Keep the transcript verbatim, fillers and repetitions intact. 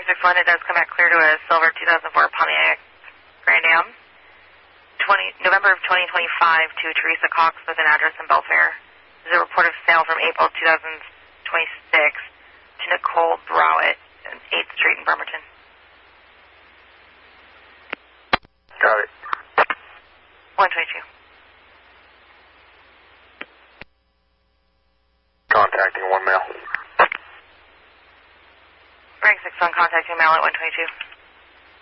six one, it does come back clear to a silver two thousand four Pontiac Grand Am. November of twenty twenty-five to Teresa Cox with an address in Belfair. There's a report of sale from April two thousand twenty-six to Nicole Browett, eighth Street in Bremerton. Got it. one twenty-two. Contacting one mail. Rank six one, contacting mail at one twenty-two.